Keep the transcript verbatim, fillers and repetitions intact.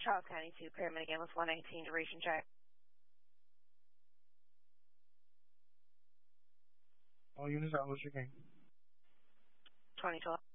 Charles County two, paramedic ambulance one nineteen, duration check. All units out, what's your game? twenty twelve.